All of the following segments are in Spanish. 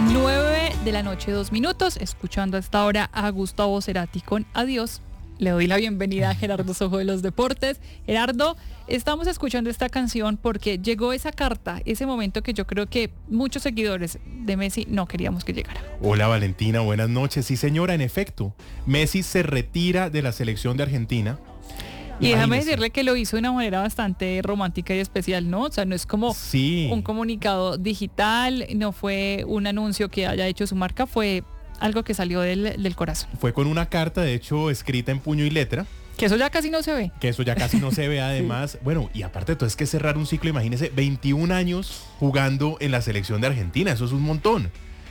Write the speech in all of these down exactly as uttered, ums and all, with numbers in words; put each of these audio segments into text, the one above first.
nueve de la noche, dos minutos, escuchando hasta ahora a Gustavo Cerati con Adiós. Le doy la bienvenida a Gerardo Sojo de los Deportes. Gerardo, estamos escuchando esta canción porque llegó esa carta, ese momento que yo creo que muchos seguidores de Messi no queríamos que llegara. Hola Valentina, buenas noches. Sí señora, en efecto, Messi se retira de la selección de Argentina. Y déjame decirle que lo hizo de una manera bastante romántica y especial, ¿no? O sea, no es como sí. un comunicado digital, no fue un anuncio que haya hecho su marca, fue algo que salió del, del corazón. Fue con una carta, de hecho, escrita en puño y letra. Que eso ya casi no se ve. Que eso ya casi no se ve, además. Sí. Bueno, y aparte de todo, es que cerrar un ciclo, imagínese, veintiún años jugando en la selección de Argentina, eso es un montón.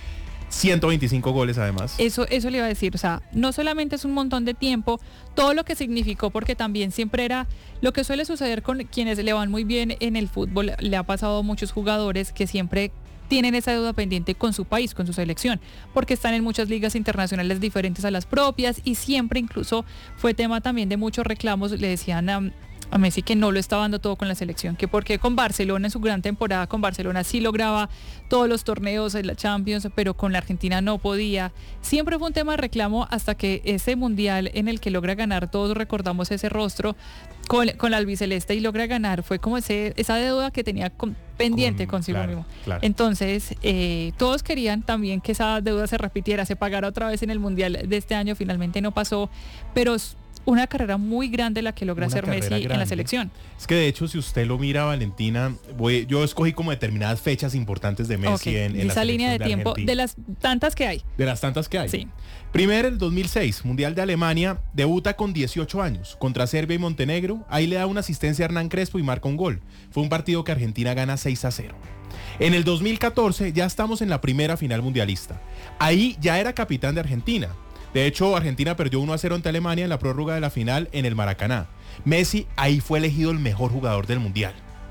ciento veinticinco goles además. Eso, eso le iba a decir, o sea, no solamente es un montón de tiempo, todo lo que significó, porque también siempre era lo que suele suceder con quienes le van muy bien en el fútbol, le ha pasado a muchos jugadores que siempre tienen esa deuda pendiente con su país, con su selección, porque están en muchas ligas internacionales diferentes a las propias y siempre incluso fue tema también de muchos reclamos, le decían a... a Messi que no lo estaba dando todo con la selección, que porque con Barcelona en su gran temporada con Barcelona sí lograba todos los torneos en la Champions, pero con la Argentina no podía. Siempre fue un tema de reclamo hasta que ese mundial en el que logra ganar, todos recordamos ese rostro con, con la albiceleste y logra ganar, fue como ese, esa deuda que tenía con, pendiente con, consigo claro, mismo. Claro. Entonces, eh, todos querían también que esa deuda se repitiera, se pagara otra vez en el mundial de este año, finalmente no pasó, pero una carrera muy grande la que logra hacer Messi grande en la selección. Es que de hecho, si usted lo mira, Valentina, voy, yo escogí como determinadas fechas importantes de Messi okay. en, en esa la línea de, de tiempo, Argentina. de las tantas que hay. De las tantas que hay. Sí. Primero, el dos mil seis, Mundial de Alemania, debuta con dieciocho años contra Serbia y Montenegro. Ahí le da una asistencia a Hernán Crespo y marca un gol. Fue un partido que Argentina gana seis a cero. En el dos mil catorce ya estamos en la primera final mundialista. Ahí ya era capitán de Argentina. De hecho, Argentina perdió uno a cero ante Alemania en la prórroga de la final en el Maracaná. Messi ahí fue elegido el mejor jugador del mundial.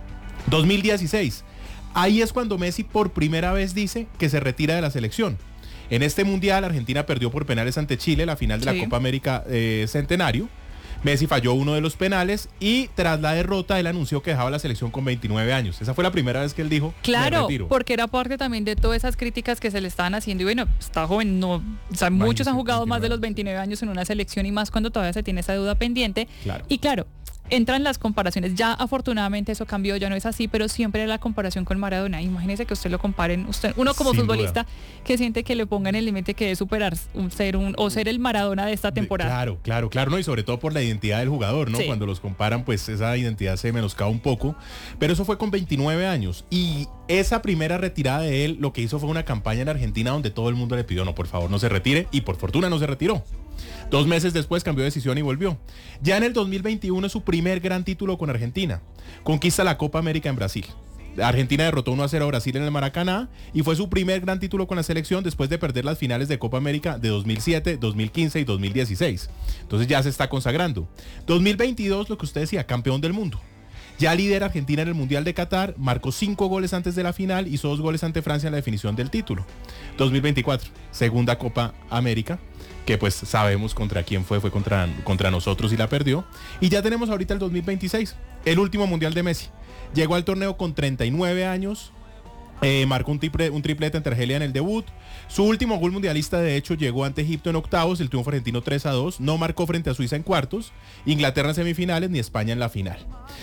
dos mil dieciséis, ahí es cuando Messi por primera vez dice que se retira de la selección. En este mundial, Argentina perdió por penales ante Chile la final de sí. la Copa América eh, Centenario. Messi falló uno de los penales y tras la derrota él anunció que dejaba la selección con veintinueve años. Esa fue la primera vez que él dijo, claro, me retiro. Porque era parte también de todas esas críticas que se le estaban haciendo y bueno, está joven, no, o sea, muchos han jugado más de los veintinueve años en una selección y más cuando todavía se tiene esa deuda pendiente. Claro. Y claro, entran las comparaciones, ya afortunadamente eso cambió, ya no es así, pero siempre era la comparación con Maradona. Imagínese que usted lo comparen, usted, uno como Sin futbolista duda. Que siente que le pongan el límite que debe superar un, ser un, o ser el Maradona de esta temporada. De, claro, claro, claro, no, y sobre todo por la identidad del jugador, ¿no? Sí. Cuando los comparan, pues esa identidad se menoscaba un poco, pero eso fue con veintinueve años y esa primera retirada de él lo que hizo fue una campaña en Argentina donde todo el mundo le pidió, no, por favor, no se retire, y por fortuna no se retiró. Dos meses después cambió de decisión y volvió. Ya en el dos mil veintiuno es su primer gran título con Argentina. Conquista la Copa América en Brasil. Argentina derrotó uno a cero a Brasil en el Maracaná y fue su primer gran título con la selección después de perder las finales de Copa América de dos mil siete, dos mil quince y dos mil dieciséis. Entonces ya se está consagrando. dos mil veintidós, lo que usted decía, campeón del mundo. Ya lidera Argentina en el Mundial de Qatar, marcó cinco goles antes de la final, hizo dos goles ante Francia en la definición del título. dos mil veinticuatro, segunda Copa América, que pues sabemos contra quién fue, fue contra, contra nosotros y la perdió. Y ya tenemos ahorita el dos mil veintiséis, el último Mundial de Messi. Llegó al torneo con treinta y nueve años, eh, marcó un, triple, un triplete ante Argelia en el debut. Su último gol mundialista de hecho llegó ante Egipto en octavos, el triunfo argentino tres a dos, no marcó frente a Suiza en cuartos, Inglaterra en semifinales ni España en la final.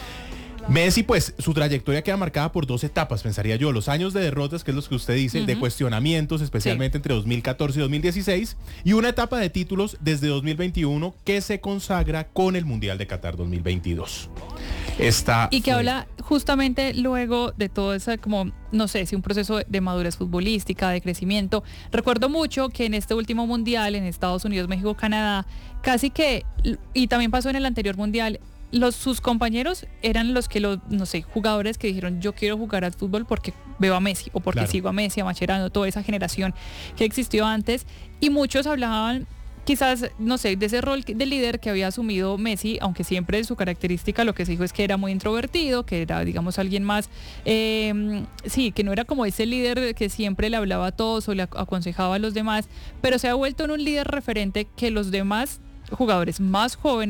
Messi, pues, su trayectoria queda marcada por dos etapas, pensaría yo. Los años de derrotas, que es lo que usted dice, uh-huh. de cuestionamientos, especialmente sí. entre dos mil catorce y dos mil dieciséis, y una etapa de títulos desde dos mil veintiuno que se consagra con el Mundial de Qatar dos mil veintidós. Esta y que fue... habla justamente luego de todo ese, como, no sé, si un proceso de madurez futbolística, de crecimiento. Recuerdo mucho que en este último Mundial, en Estados Unidos, México, Canadá, casi que, y también pasó en el anterior Mundial, Los, sus compañeros eran los que los, no sé, jugadores que dijeron yo quiero jugar al fútbol porque veo a Messi o porque claro. sigo a Messi, a Mascherano, toda esa generación que existió antes y muchos hablaban quizás, no sé, de ese rol de líder que había asumido Messi, aunque siempre su característica lo que se dijo es que era muy introvertido, que era digamos alguien más, eh, sí, que no era como ese líder que siempre le hablaba a todos o le aconsejaba a los demás, pero se ha vuelto en un líder referente que los demás jugadores más jóvenes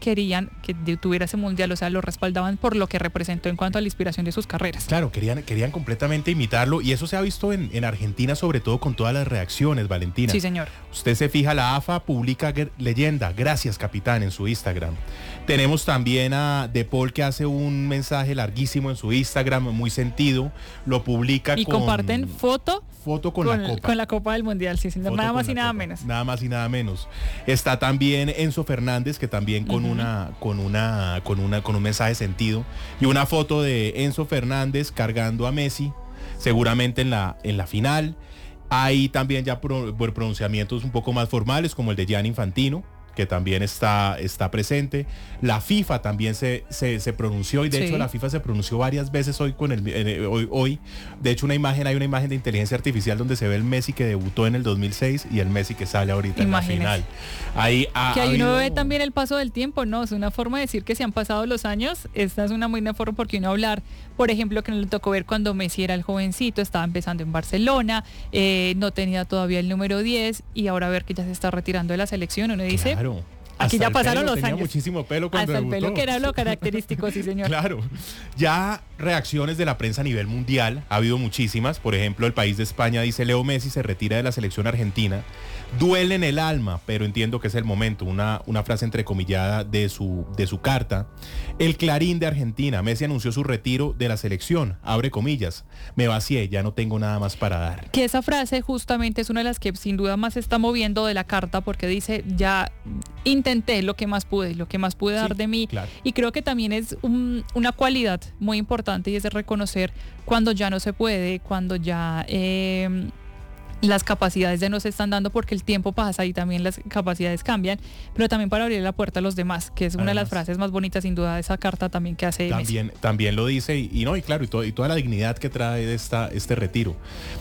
querían que tuviera ese mundial, o sea, lo respaldaban por lo que representó en cuanto a la inspiración de sus carreras. Claro, querían, querían completamente imitarlo y eso se ha visto en, en Argentina, sobre todo con todas las reacciones, Valentina. Sí, señor. Usted se fija, la A F A publica leyenda, gracias capitán, en su Instagram. Tenemos también a De Paul, que hace un mensaje larguísimo en su Instagram, muy sentido, lo publica y con... comparten foto Foto con, con la copa. Con la copa del mundial, sí, señor. Nada más y nada menos. Nada más y nada menos. Está también Enzo Fernández, que también con uh-huh. una, con una, con una, con un mensaje de sentido. Y una foto de Enzo Fernández cargando a Messi, seguramente en la, en la final. Hay también ya pro, pronunciamientos un poco más formales, como el de Gianni Infantino, que también está, está presente. La FIFA también se, se, se pronunció y de sí. hecho la FIFA se pronunció varias veces hoy con el eh, hoy, hoy. De hecho una imagen, hay una imagen de inteligencia artificial donde se ve el Messi que debutó en el dos mil seis y el Messi que sale ahorita Imagínese. en la final. Ahí ha, que ahí habido... uno ve también el paso del tiempo, ¿no? Es una forma de decir que se han pasado los años. Esta es una muy buena forma porque uno hablar, por ejemplo, que nos le tocó ver cuando Messi era el jovencito, estaba empezando en Barcelona, eh, no tenía todavía el número diez y ahora ver que ya se está retirando de la selección, uno dice... Claro. Aquí Hasta ya pasaron los años. Tenía muchísimo pelo cuando Hasta debutó. el pelo que era lo característico, sí señor. Claro. Ya reacciones de la prensa a nivel mundial, ha habido muchísimas. Por ejemplo, el País de España dice: Leo Messi se retira de la selección argentina. Duele en el alma, pero entiendo que es el momento. Una, una frase entrecomillada de su, de su carta. El Clarín de Argentina: Messi anunció su retiro de la selección. Abre comillas. Me vacié, ya no tengo nada más para dar. Que esa frase justamente es una de las que sin duda más se está moviendo de la carta, porque dice: ya intenté lo que más pude, lo que más pude dar sí, de mí. Claro. Y creo que también es un, una cualidad muy importante y es de reconocer cuando ya no se puede, cuando ya... Eh, las capacidades ya no se están dando porque el tiempo pasa y también las capacidades cambian, pero también para abrir la puerta a los demás, que es una Además, de las frases más bonitas sin duda de esa carta también que hace también, Messi. También lo dice y, y no, y claro, y, todo, y toda la dignidad que trae de esta, este retiro.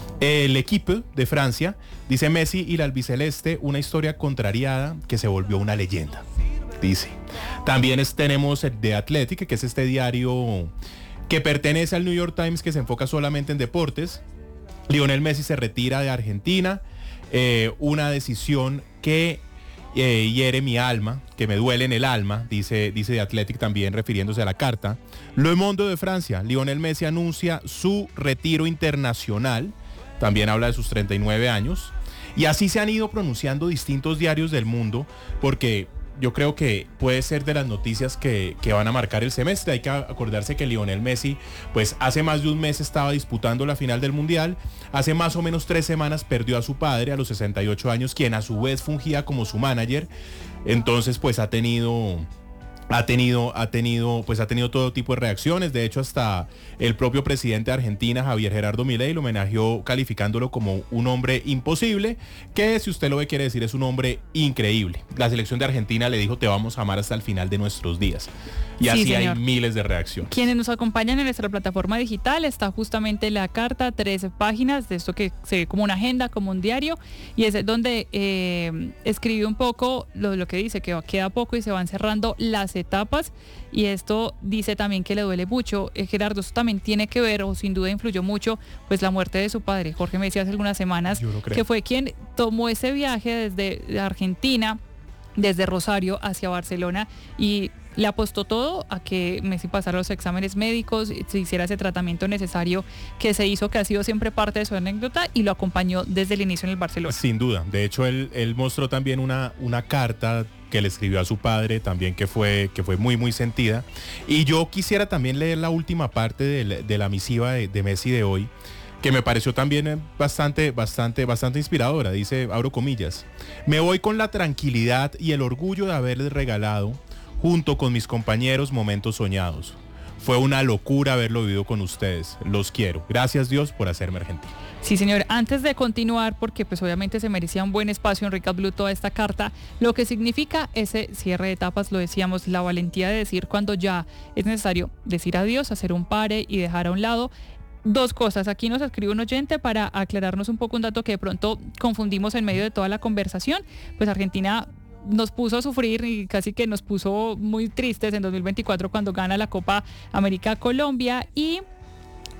El equipo de Francia dice: Messi y la albiceleste, una historia contrariada que se volvió una leyenda, dice. También es, tenemos el de Athletic, que es este diario que pertenece al New York Times, que se enfoca solamente en deportes. Lionel Messi se retira de Argentina, eh, una decisión que eh, hiere mi alma, que me duele en el alma, dice, dice The Athletic también refiriéndose a la carta. Le Monde de Francia: Lionel Messi anuncia su retiro internacional, también habla de sus treinta y nueve años, y así se han ido pronunciando distintos diarios del mundo, porque... yo creo que puede ser de las noticias que, que van a marcar el semestre. Hay que acordarse que Lionel Messi, pues hace más de un mes estaba disputando la final del Mundial. Hace más o menos tres semanas perdió a su padre a los sesenta y ocho años, quien a su vez fungía como su manager. Entonces, pues ha tenido... Ha tenido, ha tenido, pues ha tenido todo tipo de reacciones. De hecho, hasta el propio presidente de Argentina, Javier Gerardo Milei, lo homenajeó calificándolo como un hombre imposible, que si usted lo ve quiere decir es un hombre increíble. La selección de Argentina le dijo: te vamos a amar hasta el final de nuestros días. Y sí, así señor. Hay miles de reacciones. Quienes nos acompañan en nuestra plataforma digital, está justamente la carta, tres páginas de esto que se ve como una agenda, como un diario, y es donde eh, escribe un poco lo, lo que dice, que queda poco y se van cerrando las etapas, y esto dice también que le duele mucho. eh, Gerardo, esto también tiene que ver, o sin duda influyó mucho, pues la muerte de su padre, Jorge Messi, hace algunas semanas, que fue quien tomó ese viaje desde Argentina, desde Rosario hacia Barcelona, y le apostó todo a que Messi pasara los exámenes médicos, se hiciera ese tratamiento necesario que se hizo, que ha sido siempre parte de su anécdota, y lo acompañó desde el inicio en el Barcelona. Sin duda. De hecho, él, él mostró también una, una carta que le escribió a su padre, también que fue, que fue muy, muy sentida. Y yo quisiera también leer la última parte de la, de la misiva de, de Messi de hoy, que me pareció también bastante, bastante, bastante inspiradora. Dice, abro comillas: me voy con la tranquilidad y el orgullo de haberles regalado, junto con mis compañeros, momentos soñados. Fue una locura haberlo vivido con ustedes. Los quiero. Gracias Dios por hacerme argentino. Sí, señor. Antes de continuar, porque pues obviamente se merecía un buen espacio en Recap Blue toda esta carta, lo que significa ese cierre de etapas, lo decíamos, la valentía de decir cuando ya es necesario decir adiós, hacer un pare y dejar a un lado. Dos cosas. Aquí nos escribe un oyente para aclararnos un poco un dato que de pronto confundimos en medio de toda la conversación. Pues Argentina nos puso a sufrir y casi que nos puso muy tristes en dos mil veinticuatro cuando gana la Copa América Colombia, y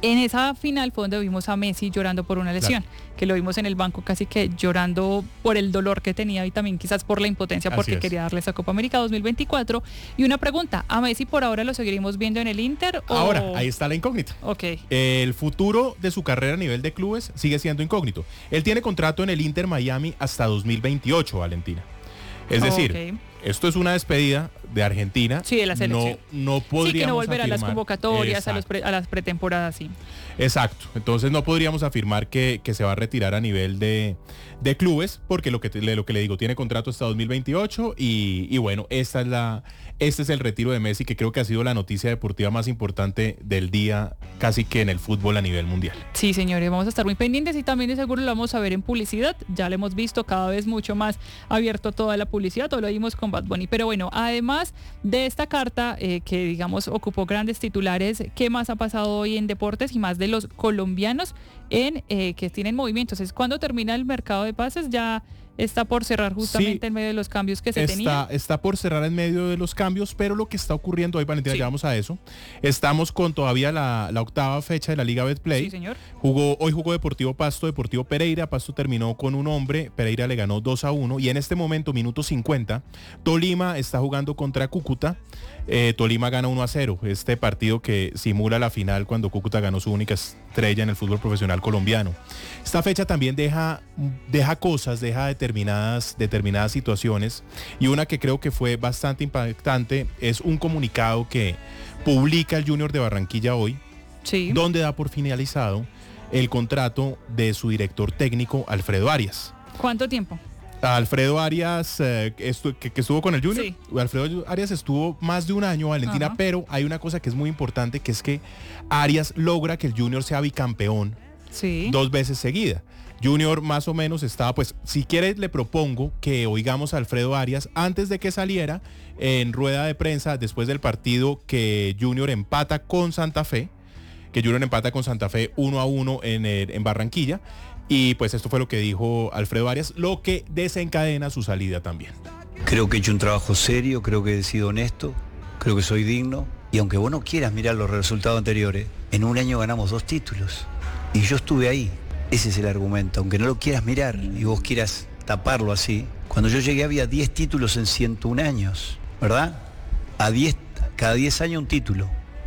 En esa final fue donde vimos a Messi llorando por una lesión, claro, que lo vimos en el banco casi que llorando por el dolor que tenía y también quizás por la impotencia porque quería darle esa Copa América dos mil veinticuatro. Y una pregunta, ¿a Messi por ahora lo seguiremos viendo en el Inter? O... Ahora, ahí está la incógnita. Ok. El futuro de su carrera a nivel de clubes sigue siendo incógnito. Él tiene contrato en el Inter Miami hasta dos mil veintiocho, Valentina. Es decir, okay, esto es una despedida de Argentina. Sí, de la selección. No, no podríamos sí, que no volverá afirmar, a las convocatorias, a, los pre, a las pretemporadas, sí. Exacto. Entonces no podríamos afirmar que, que se va a retirar a nivel de, de clubes, porque lo que, te, lo que le digo, tiene contrato hasta dos mil veintiocho y, y bueno, esta es la, este es el retiro de Messi, que creo que ha sido la noticia deportiva más importante del día, casi que en el fútbol a nivel mundial. Sí, señores, vamos a estar muy pendientes y también de seguro lo vamos a ver en publicidad. Ya lo hemos visto cada vez mucho más abierto toda la publicidad, todo lo vimos con Bad Bunny. Pero bueno, además de esta carta eh, que digamos ocupó grandes titulares, ¿qué más ha pasado hoy en deportes y más de los colombianos en eh, que tienen movimientos? Es cuando termina el mercado de pases, ya está por cerrar justamente sí, en medio de los cambios que se está, tenían. Está por cerrar en medio de los cambios, pero lo que está ocurriendo hoy, Valentina, sí, ya vamos a eso. Estamos con todavía la, la octava fecha de la Liga Betplay. Sí, señor. Jugó, hoy jugó Deportivo Pasto, Deportivo Pereira. Pasto terminó con un hombre, Pereira le ganó dos a uno. Y en este momento, minuto cincuenta, Tolima está jugando contra Cúcuta. Eh, Tolima gana uno a cero. Este partido que simula la final cuando Cúcuta ganó su única estrella en el fútbol profesional colombiano. Esta fecha también deja, deja cosas, deja determinadas, determinadas situaciones, y una que creo que fue bastante impactante es un comunicado que publica el Junior de Barranquilla hoy, sí, donde da por finalizado el contrato de su director técnico Alfredo Arias. ¿Cuánto tiempo? Alfredo Arias, eh, estu que, que estuvo con el Junior. Sí. Alfredo Arias estuvo más de un año, Valentina. Ajá. Pero hay una cosa que es muy importante, que es que Arias logra que el Junior sea bicampeón, sí, dos veces seguida. Junior más o menos estaba, pues, si quieres le propongo que oigamos a Alfredo Arias antes de que saliera en rueda de prensa después del partido que Junior empata con Santa Fe, que Junior empata con Santa Fe uno a uno en, el, en Barranquilla. Y pues esto fue lo que dijo Alfredo Arias, lo que desencadena su salida también. Creo que he hecho un trabajo serio, creo que he sido honesto, creo que soy digno. Y aunque vos no quieras mirar los resultados anteriores, en un año ganamos dos títulos. Y yo estuve ahí. Ese es el argumento. Aunque no lo quieras mirar y vos quieras taparlo así, cuando yo llegué había diez títulos en ciento un años, ¿verdad? A diez, cada diez años un título.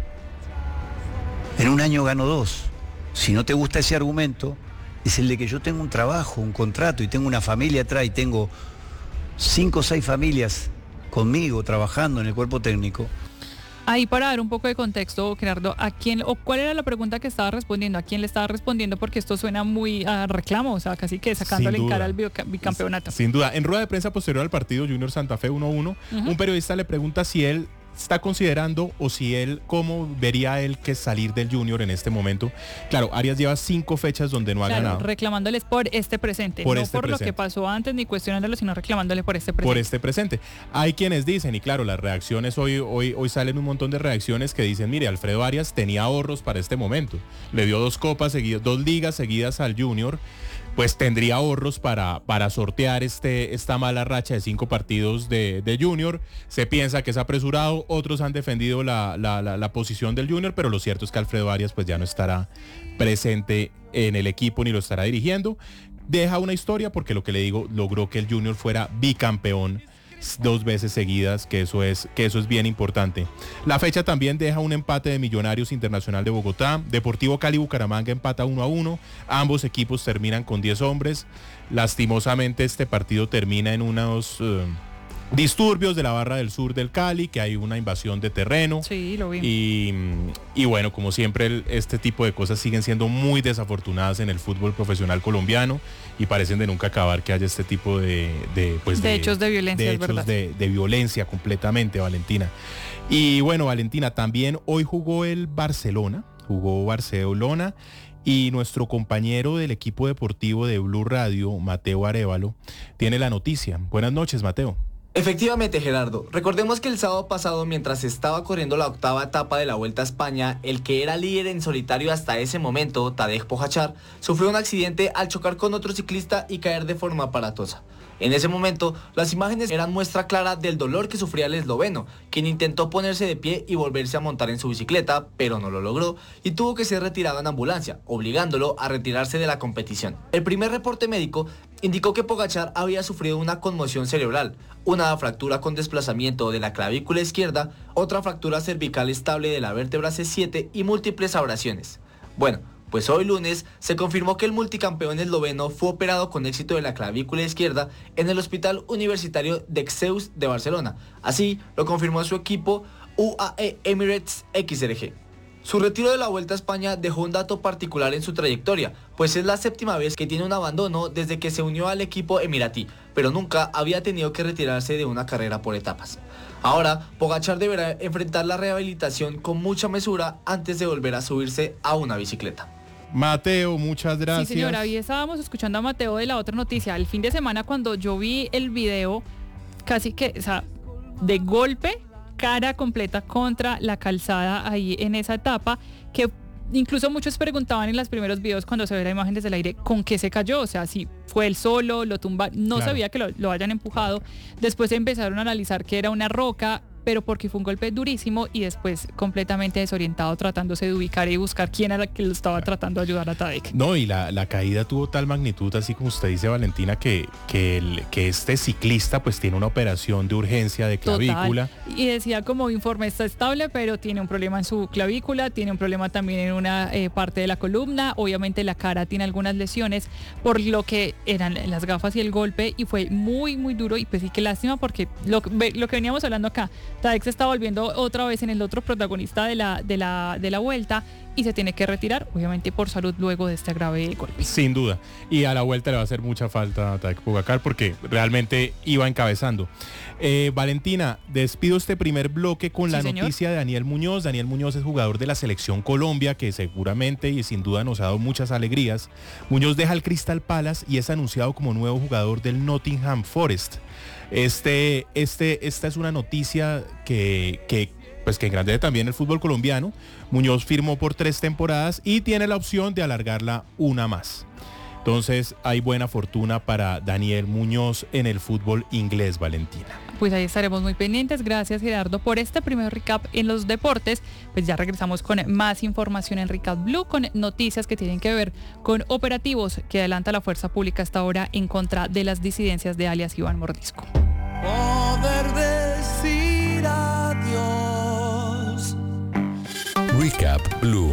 En un año gano dos. Si no te gusta ese argumento, es el de que yo tengo un trabajo, un contrato y tengo una familia atrás y tengo cinco o seis familias conmigo trabajando en el cuerpo técnico. Ahí para dar un poco de contexto, Gerardo, ¿a quién o cuál era la pregunta que estaba respondiendo? ¿A quién le estaba respondiendo? Porque esto suena muy a reclamo, o sea, casi que sacándole en cara al bicampeonato. Sin duda. En rueda de prensa posterior al partido Junior Santa Fe uno a uno, uh-huh, un periodista le pregunta si él está considerando o si él, cómo vería él que salir del Junior en este momento. Claro, Arias lleva cinco fechas donde no ha claro, ganado. Reclamándoles por este presente, por no este por presente. Lo que pasó antes ni cuestionándolo, sino reclamándole por este presente. Por este presente. Hay quienes dicen, y claro, las reacciones hoy, hoy, hoy salen un montón de reacciones que dicen, mire, Alfredo Arias tenía ahorros para este momento. Le dio dos copas seguidas, dos ligas seguidas al Junior. Pues tendría ahorros para, para sortear este, esta mala racha de cinco partidos de, de Junior. Se piensa que es apresurado, otros han defendido la, la, la, la posición del Junior, pero lo cierto es que Alfredo Arias pues ya no estará presente en el equipo ni lo estará dirigiendo. Deja una historia porque lo que le digo, logró que el Junior fuera bicampeón dos veces seguidas, que eso es que eso es bien importante. La fecha también deja un empate de Millonarios Internacional de Bogotá, Deportivo Cali Bucaramanga empata uno a uno, ambos equipos terminan con diez hombres. Lastimosamente este partido termina en unos uh, disturbios de la barra del sur del Cali, que hay una invasión de terreno. Sí, lo vi. Y, y bueno, como siempre, el, este tipo de cosas siguen siendo muy desafortunadas en el fútbol profesional colombiano y parecen de nunca acabar que haya este tipo de, de, pues de, de hechos de violencia, de es hechos verdad. De, de violencia completamente, Valentina. Y bueno, Valentina, también hoy jugó el Barcelona, jugó Barcelona. Y nuestro compañero del equipo deportivo de Blue Radio, Mateo Arévalo, tiene la noticia. Buenas noches, Mateo. Efectivamente, Gerardo. Recordemos que el sábado pasado, mientras estaba corriendo la octava etapa de la Vuelta a España, el que era líder en solitario hasta ese momento, Tadej Pogačar, sufrió un accidente al chocar con otro ciclista y caer de forma aparatosa. En ese momento, las imágenes eran muestra clara del dolor que sufría el esloveno, quien intentó ponerse de pie y volverse a montar en su bicicleta, pero no lo logró y tuvo que ser retirado en ambulancia, obligándolo a retirarse de la competición. El primer reporte médico indicó que Pogačar había sufrido una conmoción cerebral, una fractura con desplazamiento de la clavícula izquierda, otra fractura cervical estable de la vértebra C siete y múltiples abrasiones. Bueno, pues hoy lunes se confirmó que el multicampeón esloveno fue operado con éxito de la clavícula izquierda en el Hospital Universitario Dexeus de Barcelona. Así lo confirmó su equipo U A E Emirates X R G. Su retiro de la Vuelta a España dejó un dato particular en su trayectoria, pues es la séptima vez que tiene un abandono desde que se unió al equipo emiratí, pero nunca había tenido que retirarse de una carrera por etapas. Ahora, Pogačar deberá enfrentar la rehabilitación con mucha mesura antes de volver a subirse a una bicicleta. Mateo, muchas gracias. Sí, señora, hoy estábamos escuchando a Mateo de la otra noticia. El fin de semana, cuando yo vi el video, casi que, o sea, de golpe, cara completa contra la calzada ahí en esa etapa, que incluso muchos preguntaban en los primeros videos cuando se ve la imagen desde el aire, ¿con qué se cayó? O sea, si fue él solo, lo tumba, no claro. sabía que lo, lo hayan empujado. Después empezaron a analizar que era una roca, pero porque fue un golpe durísimo y después completamente desorientado tratándose de ubicar y buscar quién era el que lo estaba tratando de ayudar a Tadej. No, y la, la caída tuvo tal magnitud, así como usted dice, Valentina, que, que, el, que este ciclista pues tiene una operación de urgencia de clavícula. Total. Y decía como informe está estable, pero tiene un problema en su clavícula, tiene un problema también en una eh, parte de la columna, obviamente la cara tiene algunas lesiones, por lo que eran las gafas y el golpe, y fue muy, muy duro, y pues sí que lástima porque lo, lo que veníamos hablando acá, Tadej se está volviendo otra vez en el otro protagonista de la, de la, de la vuelta y se tiene que retirar, obviamente por salud, luego de este grave golpe. Sin duda. Y a la vuelta le va a hacer mucha falta a Tadej Pogačar porque realmente iba encabezando. Eh, Valentina, despido este primer bloque con la sí, noticia de Daniel Muñoz. Daniel Muñoz es jugador de la Selección Colombia, que seguramente y sin duda nos ha dado muchas alegrías. Muñoz deja el Crystal Palace y es anunciado como nuevo jugador del Nottingham Forest. Este, este, esta es una noticia que, que, pues que engrandece también el fútbol colombiano. Muñoz firmó por tres temporadas y tiene la opción de alargarla una más. Entonces hay buena fortuna para Daniel Muñoz en el fútbol inglés, Valentina. Pues ahí estaremos muy pendientes. Gracias, Gerardo, por este primer recap en los deportes. Pues ya regresamos con más información en Recap Blue, con noticias que tienen que ver con operativos que adelanta la fuerza pública hasta ahora en contra de las disidencias de alias Iván Mordisco. Poder decir adiós. Recap Blue.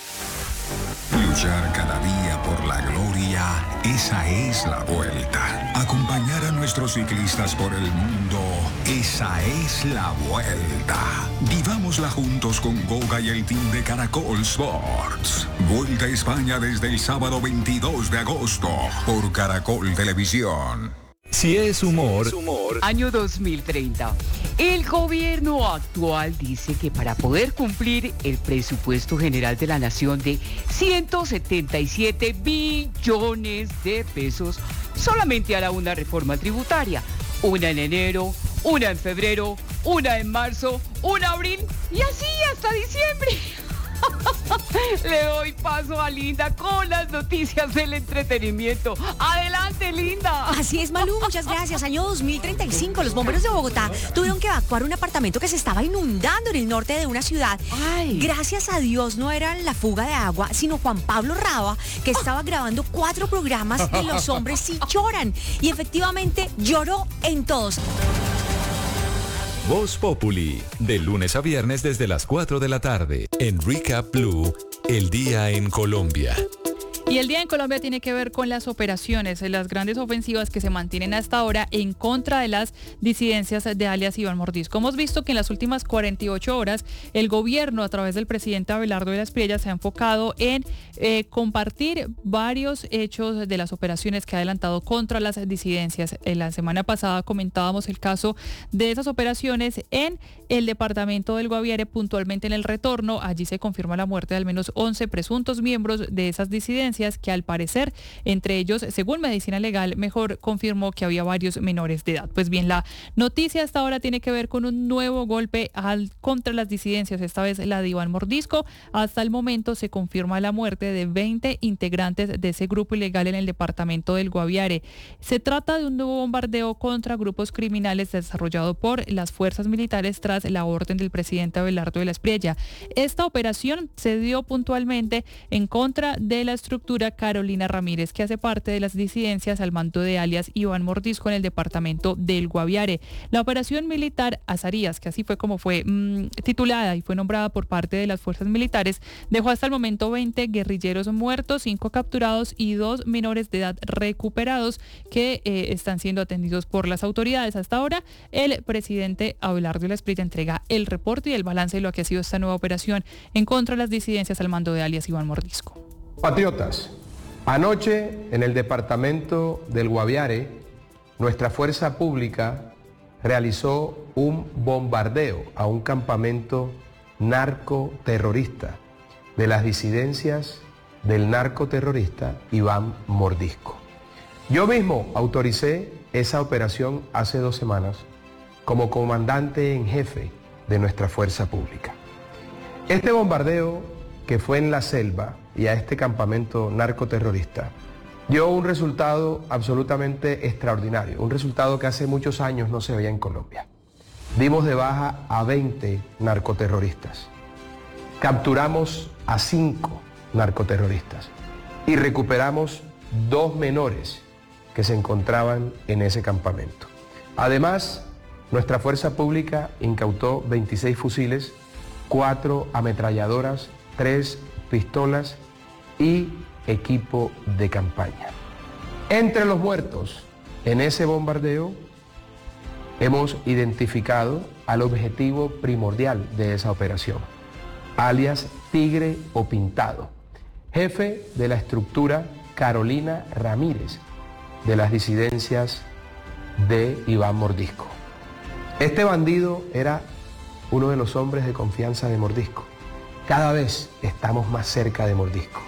Luchar cada día por la gloria, esa es la vuelta. Acompañar a nuestros ciclistas por el mundo, esa es la vuelta. Vivámosla juntos con Goga y el team de Caracol Sports. Vuelta a España desde el sábado veintidós de agosto por Caracol Televisión. Si es humor, humor. Año dos mil treinta. El gobierno actual dice que para poder cumplir el presupuesto general de la nación de ciento setenta y siete billones de pesos, solamente hará una reforma tributaria. Una en enero, una en febrero, una en marzo, una en abril y así hasta diciembre. Le doy paso a Linda con las noticias del entretenimiento. Adelante, Linda. Así es, Malú, muchas gracias. Año dos mil treinta y cinco, los bomberos de Bogotá tuvieron que evacuar un apartamento que se estaba inundando en el norte de una ciudad. Ay. Gracias a Dios no era la fuga de agua, sino Juan Pablo Raba, que estaba grabando cuatro programas de Los Hombres Sí Lloran. Y efectivamente lloró en todos. Voz Populi, de lunes a viernes desde las cuatro de la tarde. En Recap Blue, el día en Colombia. Y el día en Colombia tiene que ver con las operaciones, las grandes ofensivas que se mantienen hasta ahora en contra de las disidencias de alias Iván Mordisco. Hemos visto que en las últimas cuarenta y ocho horas el gobierno, a través del presidente Abelardo de la Espriella, se ha enfocado en eh, compartir varios hechos de las operaciones que ha adelantado contra las disidencias. En la semana pasada comentábamos el caso de esas operaciones en el departamento del Guaviare, puntualmente en el Retorno. Allí se confirma la muerte de al menos once presuntos miembros de esas disidencias. disidencias que al parecer, entre ellos, según Medicina Legal, mejor confirmó que había varios menores de edad. Pues bien, la noticia hasta ahora tiene que ver con un nuevo golpe al, contra las disidencias, esta vez la de Iván Mordisco. Hasta el momento se confirma la muerte de veinte integrantes de ese grupo ilegal en el departamento del Guaviare. Se trata de un nuevo bombardeo contra grupos criminales desarrollado por las fuerzas militares tras la orden del presidente Abelardo de la Espriella. Esta operación se dio puntualmente en contra de la estructura Carolina Ramírez, que hace parte de las disidencias al mando de alias Iván Mordisco en el departamento del Guaviare. La operación militar Azarías, que así fue como fue mmm, titulada y fue nombrada por parte de las fuerzas militares, dejó hasta el momento veinte guerrilleros muertos, cinco capturados y dos menores de edad recuperados que eh, están siendo atendidos por las autoridades. Hasta ahora, el presidente Abelardo de la Espriella entrega el reporte y el balance de lo que ha sido esta nueva operación en contra de las disidencias al mando de alias Iván Mordisco. Patriotas, anoche en el departamento del Guaviare, nuestra fuerza pública realizó un bombardeo a un campamento narcoterrorista de las disidencias del narcoterrorista Iván Mordisco. Yo mismo autoricé esa operación hace dos semanas como comandante en jefe de nuestra fuerza pública. Este bombardeo que fue en la selva y a este campamento narcoterrorista dio un resultado absolutamente extraordinario, un resultado que hace muchos años no se veía en Colombia. Dimos de baja a veinte narcoterroristas, capturamos a cinco narcoterroristas y recuperamos dos menores que se encontraban en ese campamento. Además, nuestra fuerza pública incautó veintiséis fusiles, cuatro ametralladoras, tres pistolas y equipo de campaña. Entre los muertos en ese bombardeo hemos identificado al objetivo primordial de esa operación, alias Tigre o Pintado, jefe de la estructura Carolina Ramírez de las disidencias de Iván Mordisco. Este bandido era uno de los hombres de confianza de Mordisco. Cada vez estamos más cerca de Mordisco.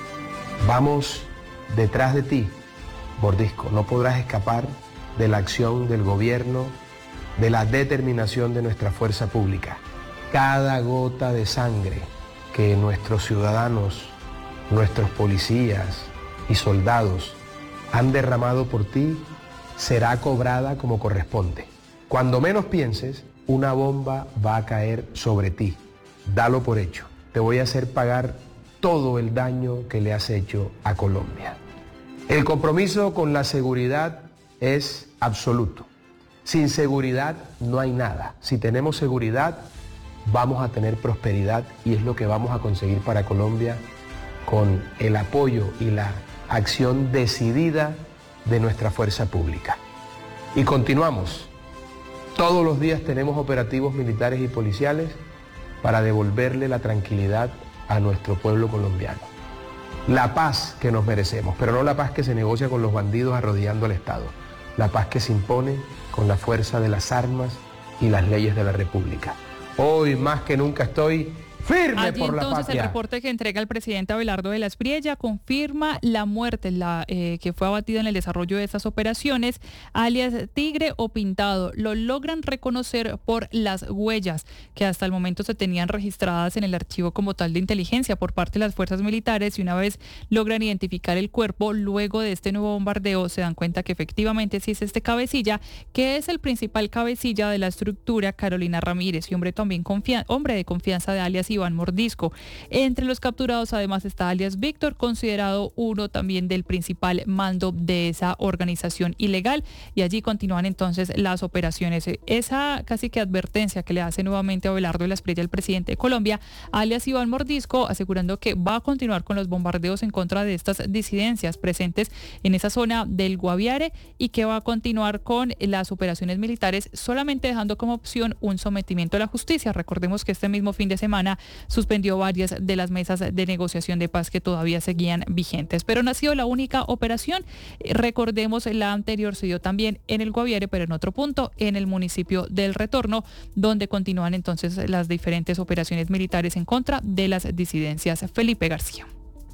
Vamos detrás de ti, Mordisco. No podrás escapar de la acción del gobierno, de la determinación de nuestra fuerza pública. Cada gota de sangre que nuestros ciudadanos, nuestros policías y soldados han derramado por ti será cobrada como corresponde. Cuando menos pienses, una bomba va a caer sobre ti. Dalo por hecho. Te voy a hacer pagar todo el daño que le has hecho a Colombia. El compromiso con la seguridad es absoluto. Sin seguridad no hay nada. Si tenemos seguridad, vamos a tener prosperidad y es lo que vamos a conseguir para Colombia con el apoyo y la acción decidida de nuestra fuerza pública. Y continuamos. Todos los días tenemos operativos militares y policiales para devolverle la tranquilidad a nuestro pueblo colombiano. La paz que nos merecemos, pero no la paz que se negocia con los bandidos arrodillando al Estado. La paz que se impone con la fuerza de las armas y las leyes de la República. Hoy más que nunca estoy firme Allí por la entonces patria. El reporte que entrega el presidente Abelardo de la Espriella confirma la muerte la, eh, que fue abatida en el desarrollo de estas operaciones, alias Tigre o Pintado. Lo logran reconocer por las huellas que hasta el momento se tenían registradas en el archivo como tal de inteligencia por parte de las fuerzas militares, y una vez logran identificar el cuerpo luego de este nuevo bombardeo se dan cuenta que efectivamente sí es este cabecilla, que es el principal cabecilla de la estructura Carolina Ramírez y hombre también confia- hombre de confianza de alias Iván Mordisco. Entre los capturados además está alias Víctor, considerado uno también del principal mando de esa organización ilegal, y allí continúan entonces las operaciones. Esa casi que advertencia que le hace nuevamente Abelardo de la Espriella, el presidente de Colombia, alias Iván Mordisco, asegurando que va a continuar con los bombardeos en contra de estas disidencias presentes en esa zona del Guaviare y que va a continuar con las operaciones militares, solamente dejando como opción un sometimiento a la justicia. Recordemos que este mismo fin de semana suspendió varias de las mesas de negociación de paz que todavía seguían vigentes. Pero no ha sido la única operación. Recordemos, la anterior se dio también en el Guaviare, pero en otro punto, en el municipio del Retorno, donde continúan entonces las diferentes operaciones militares en contra de las disidencias. Felipe García.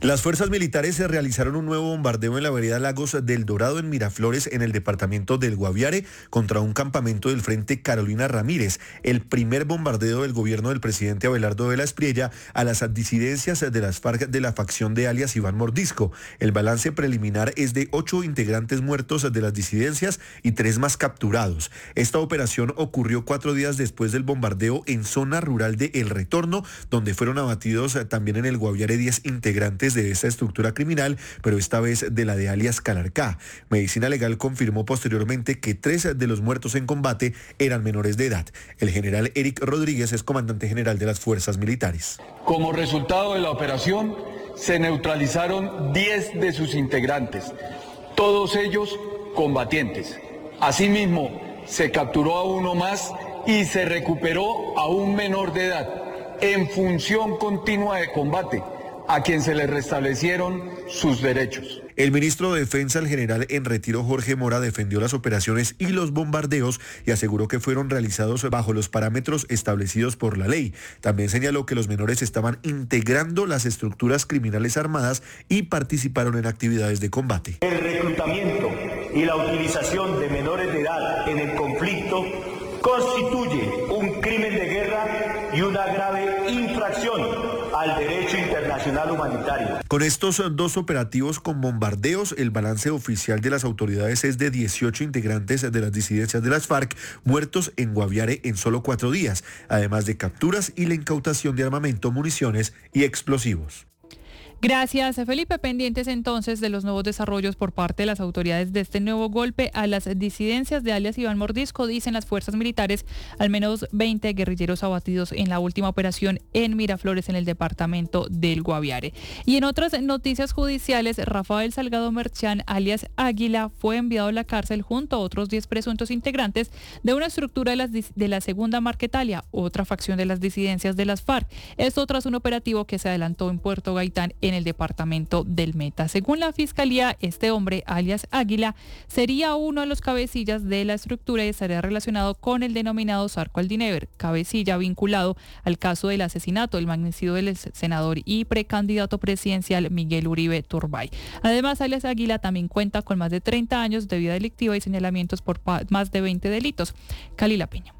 Las fuerzas militares se realizaron un nuevo bombardeo en la vereda Lagos del Dorado en Miraflores, en el departamento del Guaviare, contra un campamento del Frente Carolina Ramírez, el primer bombardeo del gobierno del presidente Abelardo de la Espriella a las disidencias de las FARC de la facción de alias Iván Mordisco. El balance preliminar es de ocho integrantes muertos de las disidencias y tres más capturados. Esta operación ocurrió cuatro días después del bombardeo en zona rural de El Retorno, donde fueron abatidos también en el Guaviare diez integrantes de esta estructura criminal, pero esta vez de la de alias Calarcá. Medicina Legal confirmó posteriormente que tres de los muertos en combate eran menores de edad. El general Eric Rodríguez es comandante general de las fuerzas militares. Como resultado de la operación, se neutralizaron diez de sus integrantes, todos ellos combatientes. Asimismo, se capturó a uno más y se recuperó a un menor de edad en función continua de combate, a quien se le restablecieron sus derechos. El ministro de Defensa, el general en retiro Jorge Mora, defendió las operaciones y los bombardeos y aseguró que fueron realizados bajo los parámetros establecidos por la ley. También señaló que los menores estaban integrando las estructuras criminales armadas y participaron en actividades de combate. El reclutamiento y la utilización de menores de edad en el conflicto constituye un crimen de guerra y una grave infracción al derecho internacional humanitario. Con estos dos operativos con bombardeos, el balance oficial de las autoridades es de dieciocho integrantes de las disidencias de las FARC muertos en Guaviare en solo cuatro días, además de capturas y la incautación de armamento, municiones y explosivos. Gracias, Felipe. Pendientes entonces de los nuevos desarrollos por parte de las autoridades de este nuevo golpe a las disidencias de alias Iván Mordisco. Dicen las fuerzas militares, al menos veinte guerrilleros abatidos en la última operación en Miraflores, en el departamento del Guaviare. Y en otras noticias judiciales, Rafael Salgado Merchán, alias Águila, fue enviado a la cárcel junto a otros diez presuntos integrantes de una estructura de, las, de la Segunda Marquetalia, otra facción de las disidencias de las FARC. Esto tras un operativo que se adelantó en Puerto Gaitán, en el departamento del Meta. Según la Fiscalía, este hombre, alias Águila, sería uno de los cabecillas de la estructura y estaría relacionado con el denominado Zarco Aldinever, cabecilla vinculado al caso del asesinato, el magnicidio del senador y precandidato presidencial Miguel Uribe Turbay. Además, alias Águila también cuenta con más de treinta años de vida delictiva y señalamientos por más de veinte delitos. Calila Peña.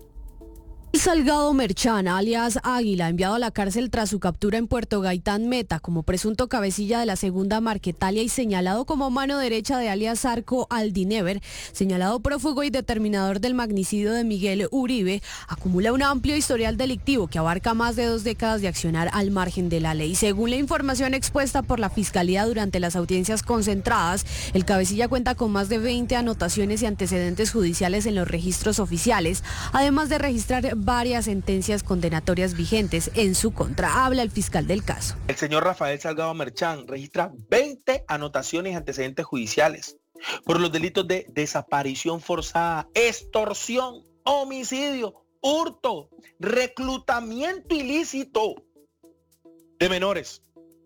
Salgado Merchán, alias Águila, enviado a la cárcel tras su captura en Puerto Gaitán Meta como presunto cabecilla de la Segunda Marquetalia y señalado como mano derecha de alias Zarco Aldinever, señalado prófugo y determinador del magnicidio de Miguel Uribe, acumula un amplio historial delictivo que abarca más de dos décadas de accionar al margen de la ley. Según la información expuesta por la Fiscalía durante las audiencias concentradas, el cabecilla cuenta con más de veinte anotaciones y antecedentes judiciales en los registros oficiales, además de registrar varias sentencias condenatorias vigentes en su contra. Habla el fiscal del caso. El señor Rafael Salgado Merchán registra veinte anotaciones y antecedentes judiciales por los delitos de desaparición forzada, extorsión, homicidio, hurto, reclutamiento ilícito de menores,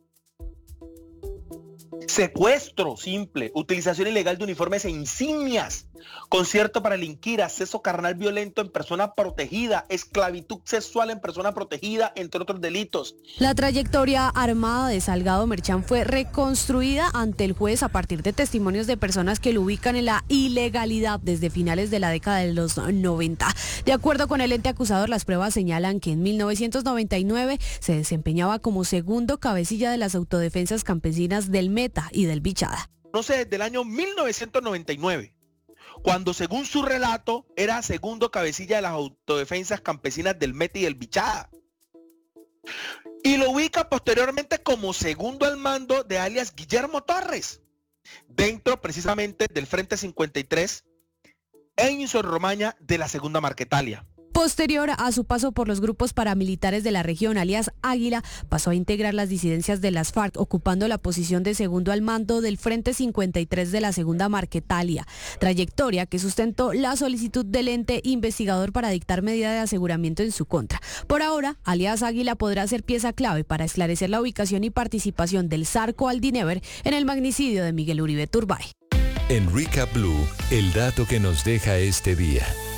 secuestro simple, utilización ilegal de uniformes e insignias, concierto para delinquir, acceso carnal violento en persona protegida, esclavitud sexual en persona protegida, entre otros delitos. La trayectoria armada de Salgado Merchán fue reconstruida ante el juez a partir de testimonios de personas que lo ubican en la ilegalidad desde finales de la década de los noventa. De acuerdo con el ente acusador, las pruebas señalan que en mil novecientos noventa y nueve se desempeñaba como segundo cabecilla de las autodefensas campesinas del Meta y del Bichada. No sé, desde el año mil novecientos noventa y nueve, cuando según su relato era segundo cabecilla de las autodefensas campesinas del Meta y del Bichada. Y lo ubica posteriormente como segundo al mando de alias Guillermo Torres, dentro precisamente del Frente cincuenta y tres en Insor Romaña de la Segunda Marquetalia. Posterior a su paso por los grupos paramilitares de la región, alias Águila, pasó a integrar las disidencias de las FARC, ocupando la posición de segundo al mando del Frente cincuenta y tres de la Segunda Marquetalia, trayectoria que sustentó la solicitud del ente investigador para dictar medida de aseguramiento en su contra. Por ahora, alias Águila podrá ser pieza clave para esclarecer la ubicación y participación del Zarco Aldinever en el magnicidio de Miguel Uribe Turbay. En Recap Blue, el dato que nos deja este día.